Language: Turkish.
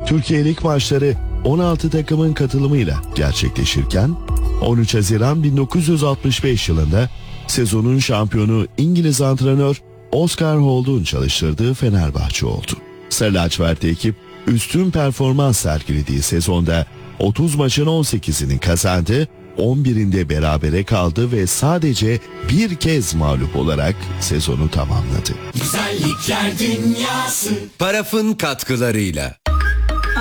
Türkiye Lig maçları 16 takımın katılımıyla gerçekleşirken 13 Haziran 1965 yılında sezonun şampiyonu İngiliz antrenör Oscar Holt'un çalıştırdığı Fenerbahçe oldu. Sarı lacivertli ekip üstün performans sergilediği sezonda 30 maçın 18'ini kazandı, 11'inde berabere kaldı ve sadece bir kez mağlup olarak sezonu tamamladı. Güzellikler dünyası. Paraf'ın katkılarıyla.